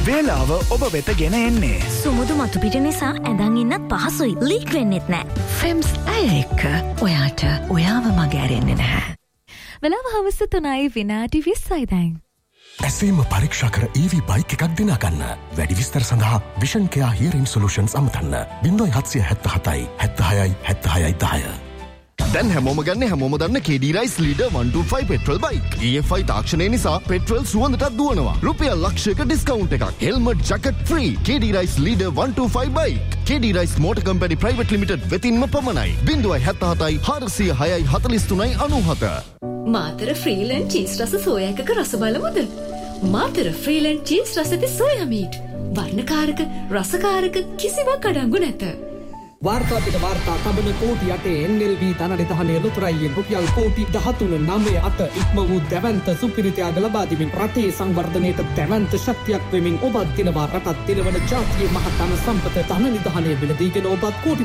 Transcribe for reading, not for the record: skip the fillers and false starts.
වේලාව ඔබ වෙත ගෙන එන්නේ. සුමුදු මතු පිට නිසා ඇඳන් ඉන්නත් පහසුයි. ලීක් වෙන්නෙත් නෑ. ෆෙම්ස් ඇය එක්ක ඔයාට ඔයාව මගහැරෙන්නේ නැහැ. වෙලාව හවස 3:20 දැන්. ඇසීම පරීක්ෂා කර EV බයික් එකක් දිනා ගන්න. වැඩි විස්තර සඳහා Vision Care Hearing Solutions අමතන්න. 0777 76 76 10. දැන් හැමෝම ගන්න හැමෝම දන්න KD Rice Leader 125 petrol bike. EFI තාක්ෂණය නිසා පෙට්‍රල් සුවඳටත් දුවනවා. රුපියල් ලක්ෂයක ඩිස්කවුන්ට් එකක්. Helmet jacket free. KD Rice Leader 125 bike. KD Rice Motor Company Private Limited වෙතින්ම පමණයි. 077 406 43 97. මාතර ෆ්‍රීලන්ඩ් චීස් රස සෝයා එකක රස බලමුද? මාතර ෆ්‍රීලන්ඩ් චීස් රස ඇති සෝයා මීට්. වර්ණකාරක රසකාරක කිසිවක් අඩංගු නැත. වාර්තා පිට වාර්තා තබන කෝටි 8 NLV ධනනිධානයේ ලොතරැයියෙන් රුපියල් කෝටි 13.98 ඉක්ම වූ දැවැන්ත සුපිරිත්‍යාග ලබා දෙමින් රටේ සංවර්ධනයට දැවැන්ත ශක්තියක් වෙමින් ඔබත් දිනවා රටත් දිනවන ජාතියේ මහත් ධන සම්පත ධනනිධානයේ මිලදීගෙන ඔබත් කෝටි